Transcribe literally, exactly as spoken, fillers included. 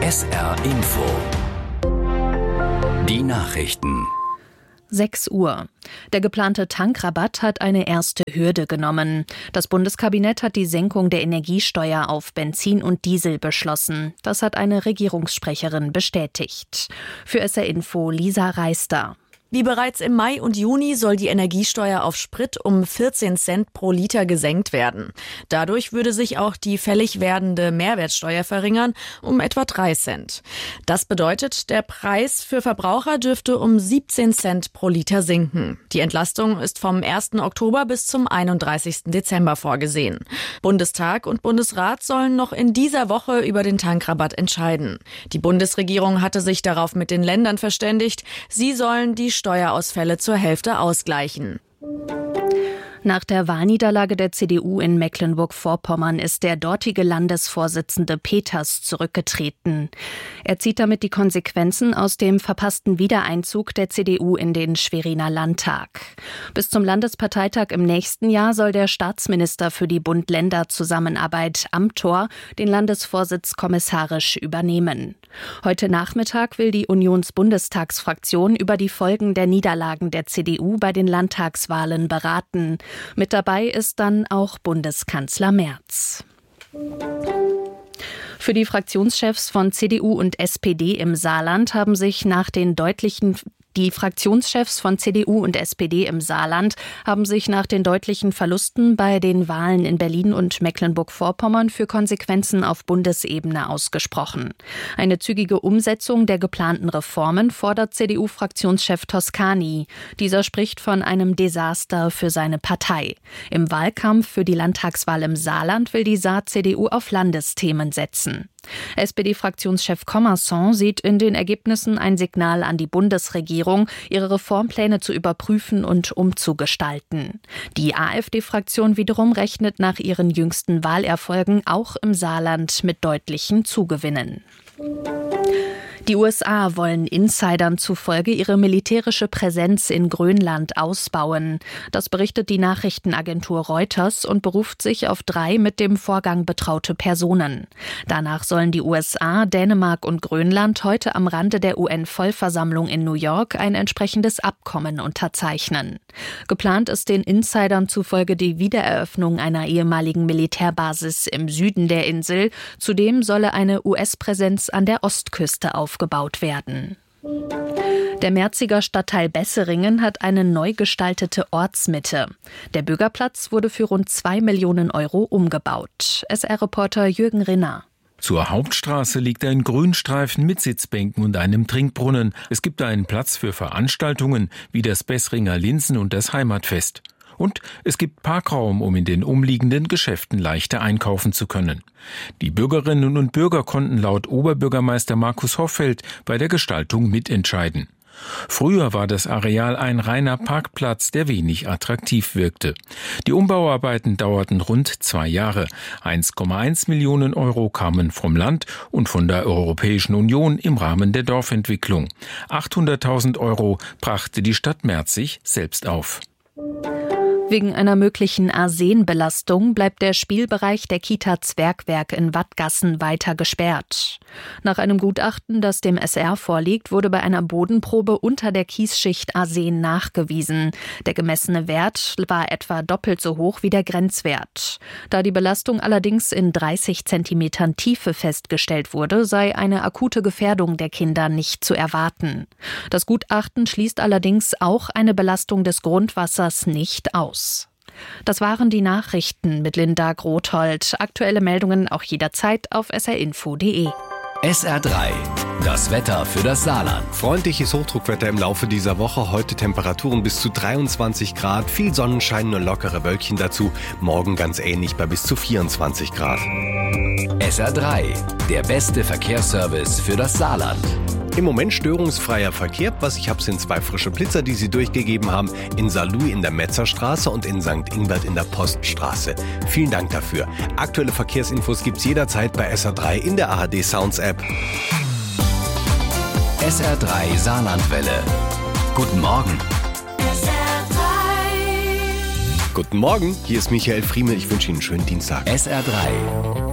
S R Info. Die Nachrichten. sechs Uhr. Der geplante Tankrabatt hat eine erste Hürde genommen. Das Bundeskabinett hat die Senkung der Energiesteuer auf Benzin und Diesel beschlossen. Das hat eine Regierungssprecherin bestätigt. Für S R Info Lisa Reister. Wie bereits im Mai und Juni soll die Energiesteuer auf Sprit um vierzehn Cent pro Liter gesenkt werden. Dadurch würde sich auch die fällig werdende Mehrwertsteuer verringern um etwa drei Cent. Das bedeutet, der Preis für Verbraucher dürfte um siebzehn Cent pro Liter sinken. Die Entlastung ist vom ersten Oktober bis zum einunddreißigsten Dezember vorgesehen. Bundestag und Bundesrat sollen noch in dieser Woche über den Tankrabatt entscheiden. Die Bundesregierung hatte sich darauf mit den Ländern verständigt. Sie sollen die Steuerausfälle zur Hälfte ausgleichen. Nach der Wahlniederlage der C D U in Mecklenburg-Vorpommern ist der dortige Landesvorsitzende Peters zurückgetreten. Er zieht damit die Konsequenzen aus dem verpassten Wiedereinzug der C D U in den Schweriner Landtag. Bis zum Landesparteitag im nächsten Jahr soll der Staatsminister für die Bund-Länder-Zusammenarbeit Amthor den Landesvorsitz kommissarisch übernehmen. Heute Nachmittag will die Unionsbundestagsfraktion über die Folgen der Niederlagen der C D U bei den Landtagswahlen beraten. Mit dabei ist dann auch Bundeskanzler Merz. Für die Fraktionschefs von C D U und S P D im Saarland haben sich nach den deutlichen Die Fraktionschefs von C D U und S P D im Saarland haben sich nach den deutlichen Verlusten bei den Wahlen in Berlin und Mecklenburg-Vorpommern für Konsequenzen auf Bundesebene ausgesprochen. Eine zügige Umsetzung der geplanten Reformen fordert C D U-Fraktionschef Toscani. Dieser spricht von einem Desaster für seine Partei. Im Wahlkampf für die Landtagswahl im Saarland will die Saar-C D U auf Landesthemen setzen. S P D-Fraktionschef Commerson sieht in den Ergebnissen ein Signal an die Bundesregierung, ihre Reformpläne zu überprüfen und umzugestalten. Die AfD-Fraktion wiederum rechnet nach ihren jüngsten Wahlerfolgen auch im Saarland mit deutlichen Zugewinnen. Die U S A wollen Insidern zufolge ihre militärische Präsenz in Grönland ausbauen. Das berichtet die Nachrichtenagentur Reuters und beruft sich auf drei mit dem Vorgang betraute Personen. Danach sollen die U S A, Dänemark und Grönland heute am Rande der U N-Vollversammlung in New York ein entsprechendes Abkommen unterzeichnen. Geplant ist den Insidern zufolge die Wiedereröffnung einer ehemaligen Militärbasis im Süden der Insel. Zudem solle eine U S-Präsenz an der Ostküste aufgebaut werden. Der Merziger Stadtteil Besseringen hat eine neu gestaltete Ortsmitte. Der Bürgerplatz wurde für rund zwei Millionen Euro umgebaut. S R-Reporter Jürgen Rinner. Zur Hauptstraße liegt ein Grünstreifen mit Sitzbänken und einem Trinkbrunnen. Es gibt einen Platz für Veranstaltungen wie das Bessringer Linsen- und das Heimatfest. Und es gibt Parkraum, um in den umliegenden Geschäften leichter einkaufen zu können. Die Bürgerinnen und Bürger konnten laut Oberbürgermeister Markus Hoffeld bei der Gestaltung mitentscheiden. Früher war das Areal ein reiner Parkplatz, der wenig attraktiv wirkte. Die Umbauarbeiten dauerten rund zwei Jahre. eins Komma eins Millionen Euro kamen vom Land und von der Europäischen Union im Rahmen der Dorfentwicklung. achthunderttausend Euro brachte die Stadt Merzig selbst auf. Wegen einer möglichen Arsenbelastung bleibt der Spielbereich der Kita Zwergwerk in Wattgassen weiter gesperrt. Nach einem Gutachten, das dem S R vorliegt, wurde bei einer Bodenprobe unter der Kiesschicht Arsen nachgewiesen. Der gemessene Wert war etwa doppelt so hoch wie der Grenzwert. Da die Belastung allerdings in dreißig Zentimetern Tiefe festgestellt wurde, sei eine akute Gefährdung der Kinder nicht zu erwarten. Das Gutachten schließt allerdings auch eine Belastung des Grundwassers nicht aus. Das waren die Nachrichten mit Linda Grothold. Aktuelle Meldungen auch jederzeit auf s r info punkt d e. S R drei. Das Wetter für das Saarland. Freundliches Hochdruckwetter im Laufe dieser Woche. Heute Temperaturen bis zu dreiundzwanzig Grad. Viel Sonnenschein und lockere Wölkchen dazu. Morgen ganz ähnlich bei bis zu vierundzwanzig Grad. S R drei. Der beste Verkehrsservice für das Saarland. Im Moment störungsfreier Verkehr. Was ich habe, sind zwei frische Blitzer, die Sie durchgegeben haben. In Saarlouis in der Metzerstraße und in Sankt Ingbert in der Poststraße. Vielen Dank dafür. Aktuelle Verkehrsinfos gibt's jederzeit bei S R drei in der A R D Sounds App. S R drei Saarlandwelle. Guten Morgen. S R drei. Guten Morgen, hier ist Michael Friemel. Ich wünsche Ihnen einen schönen Dienstag. S R drei.